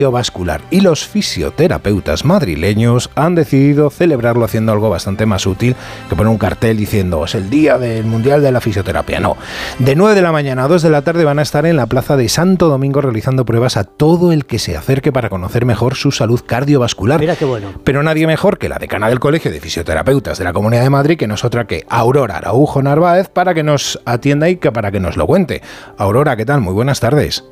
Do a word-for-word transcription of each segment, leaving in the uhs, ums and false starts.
Vascular, y los fisioterapeutas madrileños han decidido celebrarlo haciendo algo bastante más útil que poner un cartel diciendo es el día del Mundial de la Fisioterapia. No, de nueve de la mañana a dos de la tarde van a estar en la plaza de Santo Domingo realizando pruebas a todo el que se acerque para conocer mejor su salud cardiovascular. Mira qué bueno. Pero nadie mejor que la decana del Colegio de Fisioterapeutas de la Comunidad de Madrid, que no es otra que Aurora Araujo Narváez, para que nos atienda y que para que nos lo cuente. Aurora, ¿qué tal? Muy buenas tardes.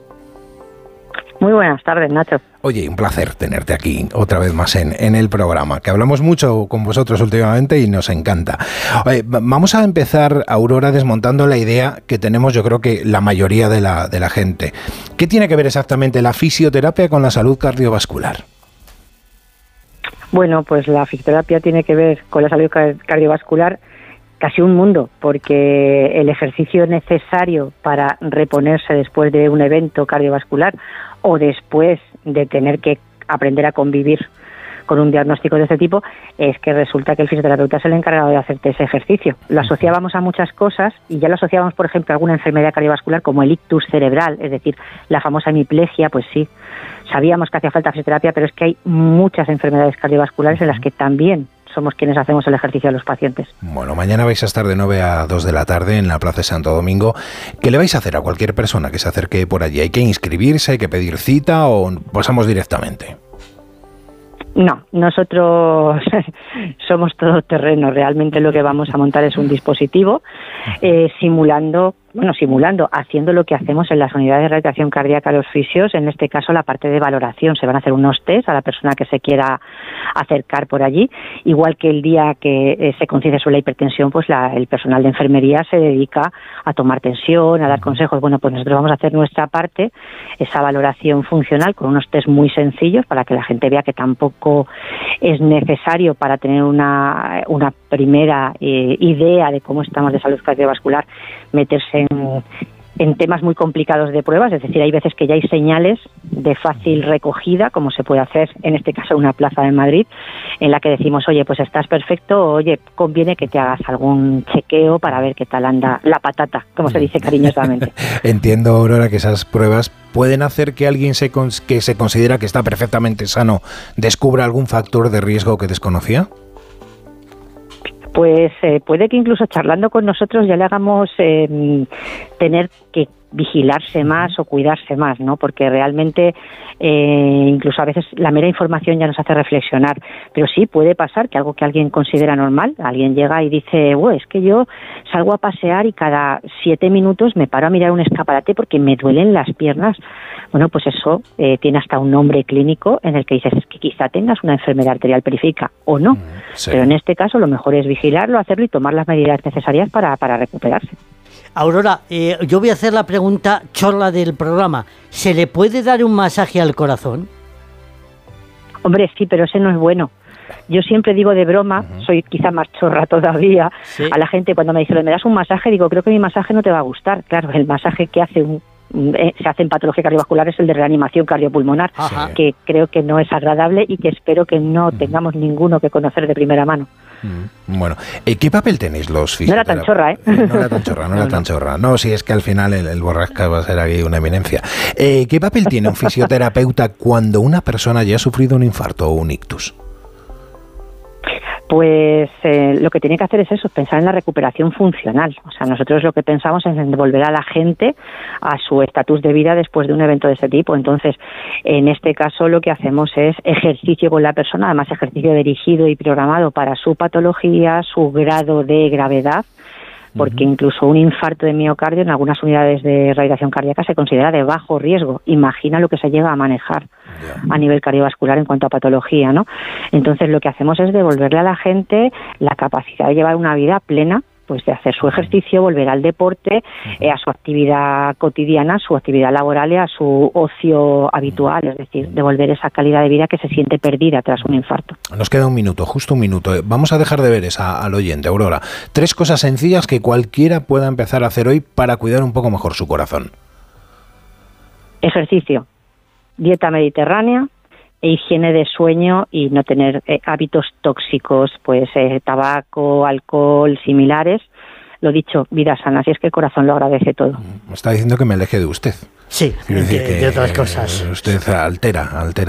Muy buenas tardes, Nacho. Oye, un placer tenerte aquí otra vez más en, en el programa, que hablamos mucho con vosotros últimamente y nos encanta. Oye, vamos a empezar, Aurora, desmontando la idea que tenemos, yo creo que la mayoría de la, de la gente. ¿Qué tiene que ver exactamente la fisioterapia con la salud cardiovascular? Bueno, pues la fisioterapia tiene que ver con la salud cardiovascular casi un mundo, porque el ejercicio necesario para reponerse después de un evento cardiovascular o después de tener que aprender a convivir con un diagnóstico de este tipo, es que resulta que el fisioterapeuta es el encargado de hacerte ese ejercicio. Lo asociábamos a muchas cosas y ya lo asociábamos, por ejemplo, a alguna enfermedad cardiovascular como el ictus cerebral, es decir, la famosa hemiplegia. Pues sí, sabíamos que hacía falta fisioterapia, pero es que hay muchas enfermedades cardiovasculares en las que también somos quienes hacemos el ejercicio a los pacientes. Bueno, mañana vais a estar de nueve a dos de la tarde en la Plaza de Santo Domingo. ¿Qué le vais a hacer a cualquier persona que se acerque por allí? ¿Hay que inscribirse, hay que pedir cita o pasamos directamente? No, nosotros somos todoterreno. Realmente lo que vamos a montar es un dispositivo eh, simulando, bueno, simulando, haciendo lo que hacemos en las unidades de rehabilitación cardíaca, los fisios, en este caso la parte de valoración. Se van a hacer unos test a la persona que se quiera acercar por allí, igual que el día que eh, se concibe sobre la hipertensión, pues la, el personal de enfermería se dedica a tomar tensión, a dar consejos. Bueno, pues nosotros vamos a hacer nuestra parte, esa valoración funcional con unos test muy sencillos para que la gente vea que tampoco es necesario, para tener una, una primera eh, idea de cómo estamos de salud cardiovascular, meterse en, en temas muy complicados de pruebas. Es decir, hay veces que ya hay señales de fácil recogida, como se puede hacer en este caso en una plaza de Madrid, en la que decimos, oye, pues estás perfecto, oye, conviene que te hagas algún chequeo para ver qué tal anda la patata, como se dice cariñosamente. Entiendo, Aurora, que esas pruebas pueden hacer que alguien se cons- que se considera que está perfectamente sano descubra algún factor de riesgo que desconocía. Pues eh, puede que incluso charlando con nosotros ya le hagamos eh, tener que vigilarse más o cuidarse más, ¿no? Porque realmente eh, incluso a veces la mera información ya nos hace reflexionar. Pero sí puede pasar que algo que alguien considera normal, alguien llega y dice, bueno, es que yo salgo a pasear y cada siete minutos me paro a mirar un escaparate porque me duelen las piernas. Bueno, pues eso eh, tiene hasta un nombre clínico en el que dices, es que quizá tengas una enfermedad arterial periférica o no. Sí. Pero en este caso lo mejor es vigilarlo, hacerlo y tomar las medidas necesarias para, para recuperarse. Aurora, eh, yo voy a hacer la pregunta chorla del programa. ¿Se le puede dar un masaje al corazón? Hombre, sí, pero ese no es bueno. Yo siempre digo de broma, uh-huh. soy quizá más chorra todavía, ¿sí? A la gente cuando me dice, ¿me das un masaje? Digo, creo que mi masaje no te va a gustar. Claro, el masaje que hace un, eh, se hace en patología cardiovascular es el de reanimación cardiopulmonar, Ajá. que creo que no es agradable y que espero que no uh-huh. tengamos ninguno que conocer de primera mano. Bueno, ¿qué papel tenéis los fisioterapeutas? No era tan chorra, ¿eh? No era tan chorra, no era tan chorra. No, si es que al final el, el borrasca va a ser aquí una eminencia. Eh, ¿Qué papel tiene un fisioterapeuta cuando una persona ya ha sufrido un infarto o un ictus? Pues eh, lo que tiene que hacer es eso, pensar en la recuperación funcional. O sea, nosotros lo que pensamos es en devolver a la gente a su estatus de vida después de un evento de este tipo. Entonces, en este caso lo que hacemos es ejercicio con la persona, además ejercicio dirigido y programado para su patología, su grado de gravedad, porque uh-huh. incluso un infarto de miocardio en algunas unidades de rehabilitación cardíaca se considera de bajo riesgo. Imagina lo que se llega a manejar yeah. a nivel cardiovascular en cuanto a patología, ¿no? Entonces lo que hacemos es devolverle a la gente la capacidad de llevar una vida plena, pues de hacer su ejercicio, volver al deporte, uh-huh. eh, a su actividad cotidiana, a su actividad laboral y a su ocio habitual, es decir, devolver esa calidad de vida que se siente perdida tras un infarto. Nos queda un minuto, justo un minuto. Vamos a dejar de ver esa al oyente, Aurora. Tres cosas sencillas que cualquiera pueda empezar a hacer hoy para cuidar un poco mejor su corazón. Ejercicio, dieta mediterránea, e higiene de sueño y no tener eh, hábitos tóxicos, pues eh, tabaco, alcohol, similares, lo dicho, vida sana, así es que el corazón lo agradece todo. Me está diciendo que me aleje de usted. Sí, Quiero decir de, que de otras cosas. Usted altera, altera